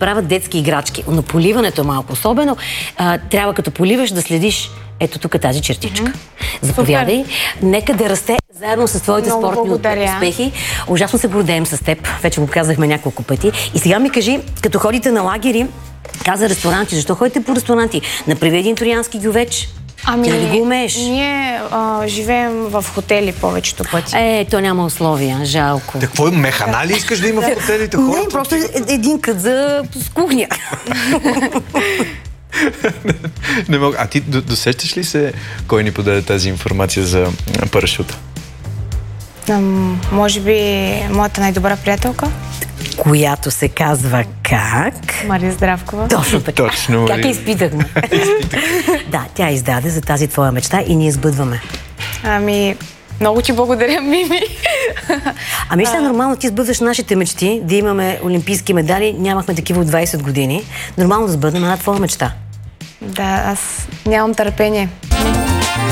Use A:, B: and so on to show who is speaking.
A: правят детски играчки. Но поливането е малко особено. Трябва като поливаш да следиш ето тук тази чертичка. Заповядай. Нека да расте заедно с твоите спортни успехи. Ужасно се гордеем с теб. Вече го казахме няколко пъти. И сега ми кажи, като ходите на лагери, каза ресторанти, защо ходите по ресторанти? Направи един троянски гювеч. Ами, ти ли го умееш?
B: Ние живеем в хотели повечето пъти.
A: То няма условия, жалко.
C: Какво механа ли искаш да има в хотелите хората?
A: Не, просто един кът за кухня.
C: Не мога. А ти досещаш ли се кой ни подаде тази информация за парашута?
B: Може би моята най-добра приятелка.
A: Която се казва как?
B: Мария Здравкова.
A: Точно така.
C: Точно,
A: как я изпитахме? Да, тя издаде за тази твоя мечта и ние сбъдваме.
B: Ами, много ти благодаря, Мими.
A: Ами ще е нормално, ти сбъдваш нашите мечти, да имаме олимпийски медали, нямахме такива от 20 години. Нормално да сбъднем една твоя мечта.
B: Да, аз нямам търпение.